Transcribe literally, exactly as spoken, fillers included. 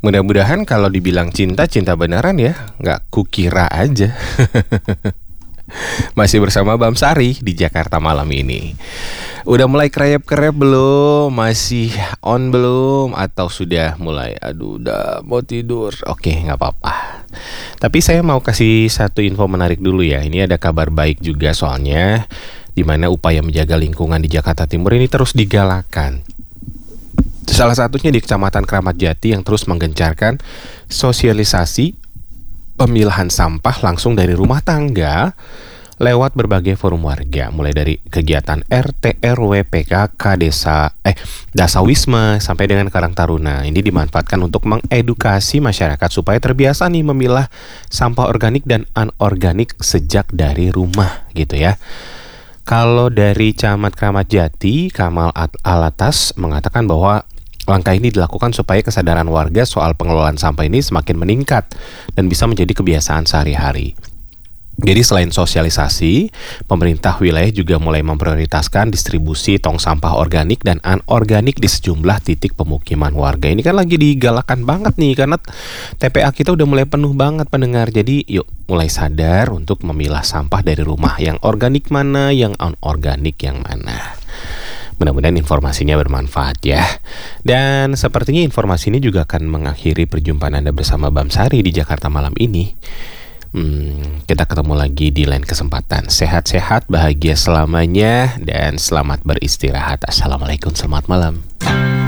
Mudah-mudahan kalau dibilang cinta, cinta beneran ya, nggak kukira aja. Masih bersama Bamsari di Jakarta malam ini. Udah mulai kreyep-kreyep belum? Masih on belum? Atau sudah mulai, aduh udah mau tidur? Oke, nggak apa-apa. Tapi saya mau kasih satu info menarik dulu ya. Ini ada kabar baik juga soalnya, di mana upaya menjaga lingkungan di Jakarta Timur ini terus digalakan. Salah satunya di Kecamatan Kramat Jati yang terus menggencarkan sosialisasi pemilahan sampah langsung dari rumah tangga lewat berbagai forum warga, mulai dari kegiatan R T R W P K K desa eh Dasawisma sampai dengan Karang Taruna. Ini dimanfaatkan untuk mengedukasi masyarakat supaya terbiasa nih memilah sampah organik dan anorganik sejak dari rumah gitu ya. Kalau dari Camat Kramat Jati, Kamal Alatas mengatakan bahwa langkah ini dilakukan supaya kesadaran warga soal pengelolaan sampah ini semakin meningkat dan bisa menjadi kebiasaan sehari-hari. Jadi selain sosialisasi, pemerintah wilayah juga mulai memprioritaskan distribusi tong sampah organik dan anorganik di sejumlah titik pemukiman warga. Ini kan lagi digalakan banget nih karena T P A kita udah mulai penuh banget pendengar. Jadi yuk mulai sadar untuk memilah sampah dari rumah, yang organik mana, yang anorganik yang mana. Mudah-mudahan informasinya bermanfaat ya. Dan sepertinya informasi ini juga akan mengakhiri perjumpaan Anda bersama Bamsari di Jakarta malam ini. Hmm, kita ketemu lagi di lain kesempatan. Sehat-sehat, bahagia selamanya, dan selamat beristirahat. Assalamualaikum, selamat malam.